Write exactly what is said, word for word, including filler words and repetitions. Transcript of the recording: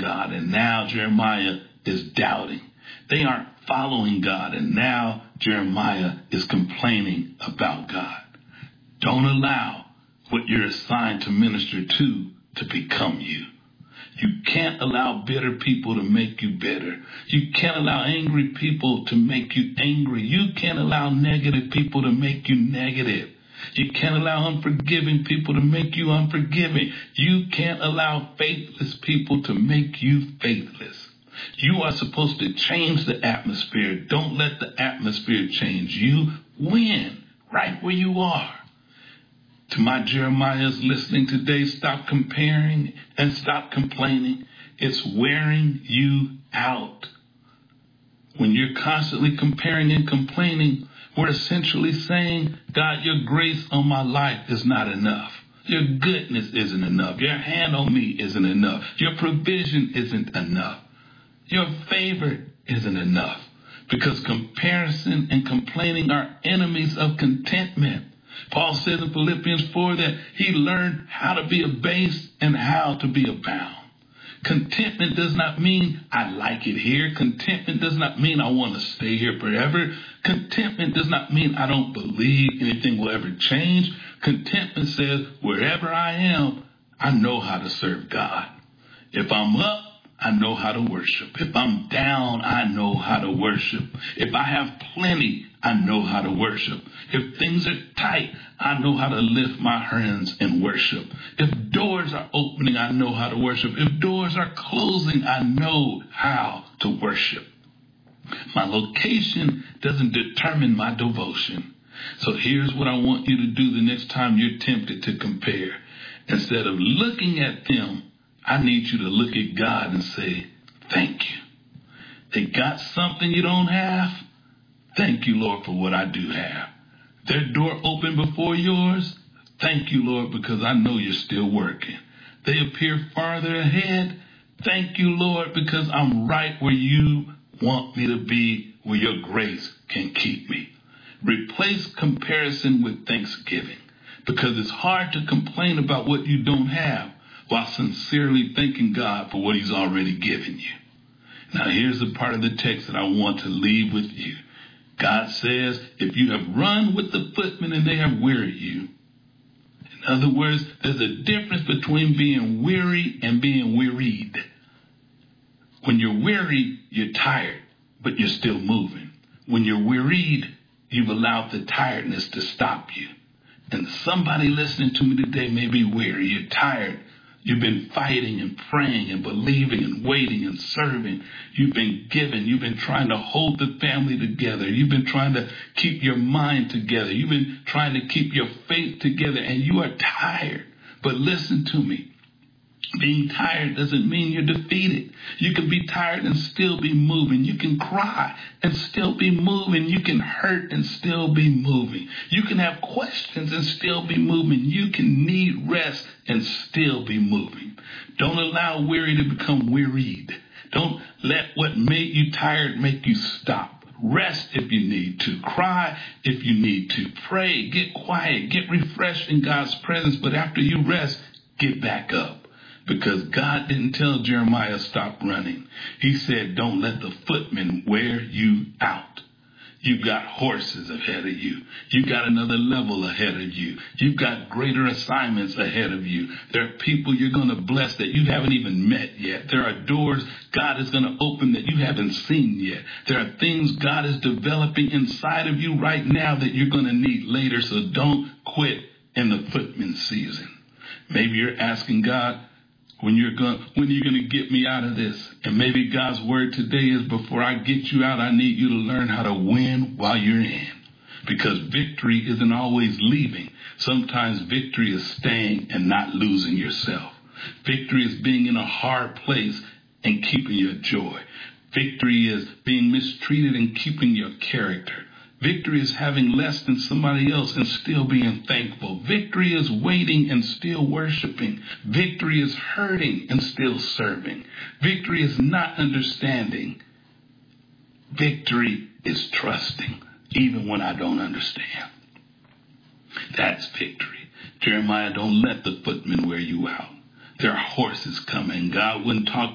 God, and now Jeremiah is doubting. They aren't following God, and now Jeremiah is complaining about God. Don't allow what you're assigned to minister to to become you. You can't allow bitter people to make you bitter. You can't allow angry people to make you angry. You can't allow negative people to make you negative. You can't allow unforgiving people to make you unforgiving. You can't allow faithless people to make you faithless. You are supposed to change the atmosphere. Don't let the atmosphere change you. Win right where you are. To my Jeremiahs listening today, stop comparing and stop complaining. It's wearing you out. When you're constantly comparing and complaining, we're essentially saying, God, your grace on my life is not enough. Your goodness isn't enough. Your hand on me isn't enough. Your provision isn't enough. Your favor isn't enough. Because comparison and complaining are enemies of contentment. Paul says in Philippians four that he learned how to be abased and how to be abound. Contentment does not mean I like it here. Contentment does not mean I want to stay here forever. Contentment does not mean I don't believe anything will ever change. Contentment says wherever I am, I know how to serve God. If I'm up, I know how to worship. If I'm down, I know how to worship. If I have plenty, I know how to worship. If things are tight, I know how to lift my hands and worship. If doors are opening, I know how to worship. If doors are closing, I know how to worship. My location doesn't determine my devotion. So here's what I want you to do the next time you're tempted to compare. Instead of looking at them, I need you to look at God and say, thank you. They got something you don't have. Thank you, Lord, for what I do have. Their door open before yours. Thank you, Lord, because I know you're still working. They appear farther ahead. Thank you, Lord, because I'm right where you want me to be, where your grace can keep me. Replace comparison with thanksgiving, because it's hard to complain about what you don't have while sincerely thanking God for what he's already given you. Now, here's the part of the text that I want to leave with you. God says, if you have run with the footmen and they have wearied you. In other words, there's a difference between being weary and being wearied. When you're weary, you're tired, but you're still moving. When you're wearied, you've allowed the tiredness to stop you. And somebody listening to me today may be weary. You're tired. You've been fighting and praying and believing and waiting and serving. You've been giving. You've been trying to hold the family together. You've been trying to keep your mind together. You've been trying to keep your faith together, and you are tired. But listen to me. Being tired doesn't mean you're defeated. You can be tired and still be moving. You can cry and still be moving. You can hurt and still be moving. You can have questions and still be moving. You can need rest and still be moving. Don't allow weary to become wearied. Don't let what made you tired make you stop. Rest if you need to. Cry if you need to. Pray. Get quiet. Get refreshed in God's presence. But after you rest, get back up. Because God didn't tell Jeremiah stop running. He said, don't let the footmen wear you out. You've got horses ahead of you. You've got another level ahead of you. You've got greater assignments ahead of you. There are people you're going to bless that you haven't even met yet. There are doors God is going to open that you haven't seen yet. There are things God is developing inside of you right now that you're going to need later. So don't quit in the footman season. Maybe you're asking God, When you're going, when are you going to get me out of this? And maybe God's word today is, before I get you out, I need you to learn how to win while you're in. Because victory isn't always leaving. Sometimes victory is staying and not losing yourself. Victory is being in a hard place and keeping your joy. Victory is being mistreated and keeping your character. Victory is having less than somebody else and still being thankful. Victory is waiting and still worshiping. Victory is hurting and still serving. Victory is not understanding. Victory is trusting, even when I don't understand. That's victory. Jeremiah, don't let the footmen wear you out. There are horses coming. God wouldn't talk